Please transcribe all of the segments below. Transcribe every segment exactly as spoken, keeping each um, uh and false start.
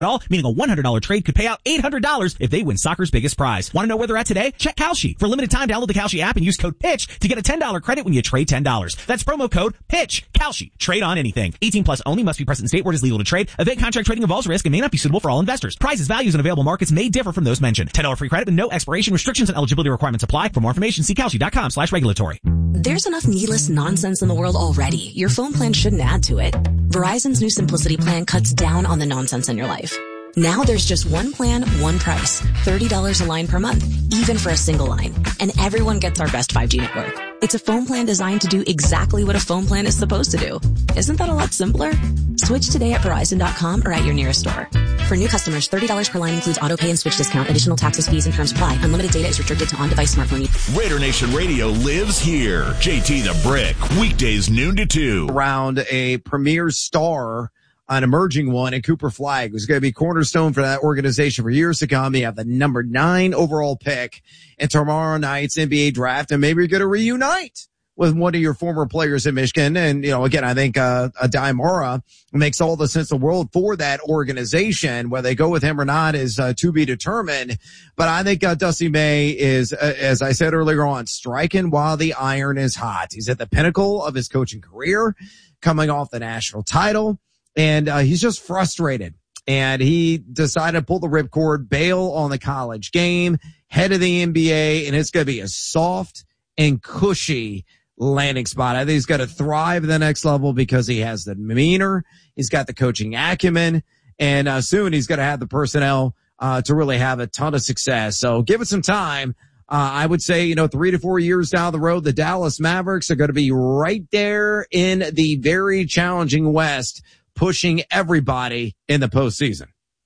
all, meaning a one hundred dollars trade could pay out eight hundred dollars if they win soccer's biggest prize. Want to know where they're at today? Check Kalshi. For a limited time, download the Kalshi app and use code PITCH to get a ten dollars credit when you trade ten dollars. That's promo code PITCH. Kalshi. Trade on anything. eighteen plus only. Must be present in state where it is legal to trade. Event contract trading involves risk and may not be suitable for all investors. Prices, values, and available markets may differ from those mentioned. ten dollars free credit with no expiration. Restrictions and eligibility requirements apply. For more information, see Kalshi.com slash regulatory. There's enough needless nonsense in the world already. Your phone plan shouldn't add to it. Verizon's new Simplicity plan cuts down on the nonsense in your life. Now there's just one plan, one price. thirty dollars a line per month, even for a single line. And everyone gets our best five G network. It's a phone plan designed to do exactly what a phone plan is supposed to do. Isn't that a lot simpler? Switch today at Verizon dot com or at your nearest store. For new customers, thirty dollars per line includes auto pay and switch discount. Additional taxes, fees, and terms apply. Unlimited data is restricted to on-device smartphone use. Raider Nation Radio lives here. J T the Brick, weekdays noon to two. Around a premier star, an emerging one, and Cooper Flagg, who's going to be cornerstone for that organization for years to come. You have the number nine overall pick in tomorrow night's N B A draft, and maybe you're going to reunite with one of your former players in Michigan. And, you know, again, I think, uh, Adai Mara makes all the sense in the world for that organization. Whether they go with him or not is, uh, to be determined. But I think, uh, Dusty May is, uh, as I said earlier on, striking while the iron is hot. He's at the pinnacle of his coaching career, coming off the national title. And, uh, he's just frustrated. And he decided to pull the ripcord, bail on the college game, head of the N B A, and it's going to be a soft and cushy landing spot. I think he's got to thrive at the next level because he has the demeanor, he's got the coaching acumen, and uh, soon he's going to have the personnel uh, to really have a ton of success. So give it some time. Uh, I would say, you know, three to four years down the road, the Dallas Mavericks are going to be right there in the very challenging West, pushing everybody in the postseason.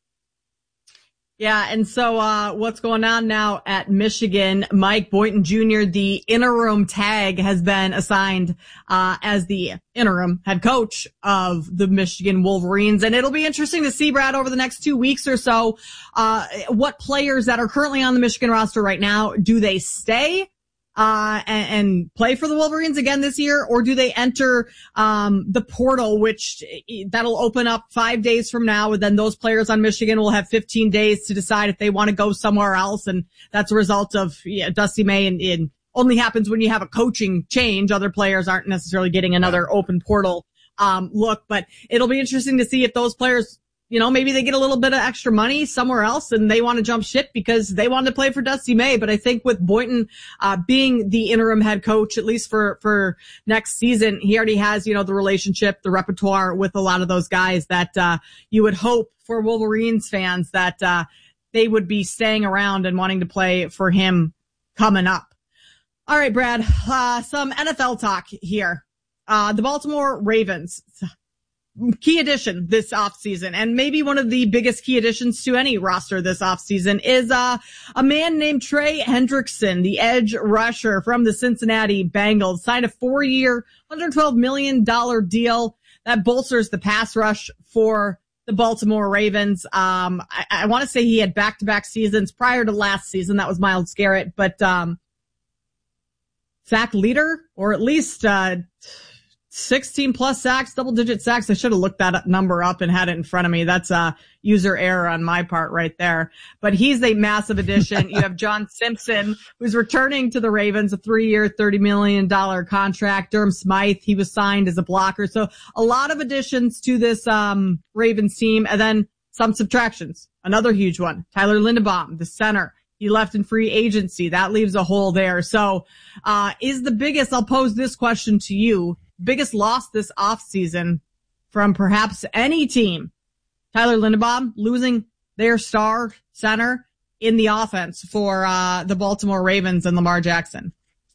Yeah, and so uh what's going on now at Michigan? Mike Boynton Junior, the interim tag, has been assigned uh as the interim head coach of the Michigan Wolverines, and it'll be interesting to see, Brad, over the next two weeks or so, uh what players that are currently on the Michigan roster right now, do they stay uh and, and play for the Wolverines again this year, or do they enter um the portal, which that'll open up five days from now, and then those players on Michigan will have fifteen days to decide if they want to go somewhere else, and that's a result of yeah, Dusty May, and, and only happens when you have a coaching change. Other players aren't necessarily getting another open portal um look, but it'll be interesting to see if those players, you know, maybe they get a little bit of extra money somewhere else and they want to jump ship because they want to play for Dusty May. But I think with Boynton, uh, being the interim head coach, at least for, for next season, he already has, you know, the relationship, the repertoire with a lot of those guys that, uh, you would hope for Wolverines fans that, uh, they would be staying around and wanting to play for him coming up. All right, Brad, uh, some N F L talk here. Uh, the Baltimore Ravens. Key addition this offseason, and maybe one of the biggest key additions to any roster this offseason, is uh, a man named Trey Hendrickson, the edge rusher from the Cincinnati Bengals, signed a four-year, one hundred twelve million dollars deal that bolsters the pass rush for the Baltimore Ravens. Um, I, I want to say he had back-to-back seasons prior to last season. That was Myles Garrett, but um, sack leader, or at least uh sixteen plus sacks, double digit sacks. I should have looked that number up and had it in front of me. That's a user error on my part right there. But he's a massive addition. You have John Simpson, who's returning to the Ravens, a three-year, thirty million dollars contract. Durham Smythe, he was signed as a blocker. So a lot of additions to this um Ravens team, and then some subtractions. Another huge one, Tyler Linderbaum, the center. He left in free agency. That leaves a hole there. So uh is the biggest, I'll pose this question to you, biggest loss this offseason from perhaps any team, Tyler Linderbaum losing their star center in the offense for uh the Baltimore Ravens and Lamar Jackson?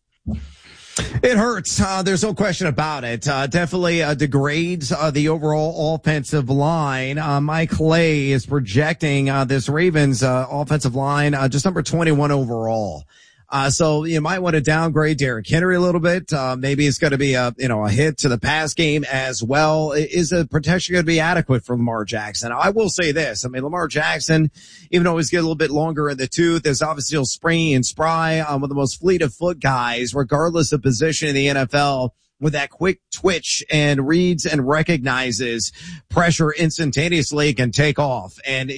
It hurts. Uh, there's no question about it. Uh, definitely uh, degrades uh, the overall offensive line. Uh, Mike Clay is projecting uh, this Ravens uh, offensive line uh, just number twenty-one overall. Uh, so you might want to downgrade Derrick Henry a little bit. Uh, maybe it's going to be a, you know, a hit to the pass game as well. Is the protection going to be adequate for Lamar Jackson? I will say this. I mean, Lamar Jackson, even though he's getting a little bit longer in the tooth, is obviously still springy and spry, um, one of the most fleet of foot guys, regardless of position in the N F L, with that quick twitch and reads and recognizes pressure instantaneously, can take off. And